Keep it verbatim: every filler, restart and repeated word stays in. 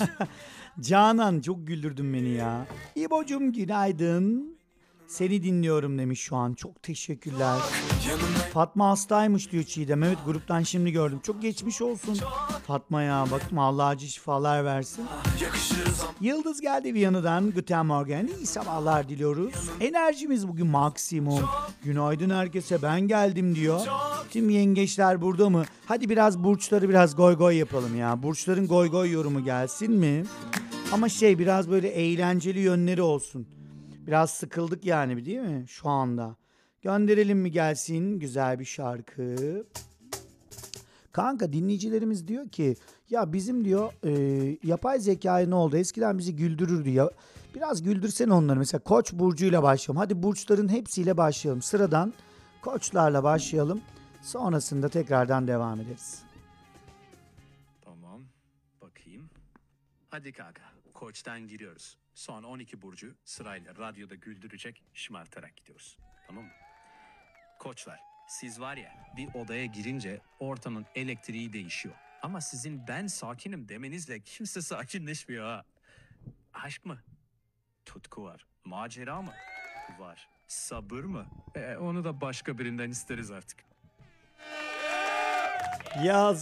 Canan çok güldürdün beni ya. İbo'cum günaydın. Seni dinliyorum demiş şu an. Çok teşekkürler. Fatma hastaymış diyor Çiğdem. Evet, gruptan şimdi gördüm. Çok geçmiş olsun. Fatma ya, bakma, Allah acı şifalar versin. Yıldız geldi Viyana'dan. Guten Morgen. İyi sabahlar diliyoruz. Enerjimiz bugün maksimum. Günaydın herkese, ben geldim diyor. Tüm yengeçler burada mı? Hadi biraz burçları biraz goy goy yapalım ya. Burçların goy goy yorumu gelsin mi? Ama şey, biraz böyle eğlenceli yönleri olsun. Biraz sıkıldık yani, değil mi şu anda? Gönderelim mi gelsin güzel bir şarkı? Kanka, dinleyicilerimiz diyor ki ya bizim diyor e, yapay zekaya ne oldu? Eskiden bizi güldürürdü ya. Biraz güldürsene onları. Mesela Koç burcuyla başlayalım. Hadi burçların hepsiyle başlayalım. Sıradan koçlarla başlayalım. Sonrasında tekrardan devam ederiz. Tamam. Bakayım. Hadi kanka. Koç'tan giriyoruz. Sonra on iki burcu sırayla radyoda güldürecek, şımartarak gidiyoruz. Tamam mı? Koçlar, siz var ya, bir odaya girince ortamın elektriği değişiyor. Ama sizin ben sakinim demenizle kimse sakinleşmiyor ha. Aşk mı? Tutku var. Macera mı? Var. Sabır mı? E, onu da başka birinden isteriz artık. Ya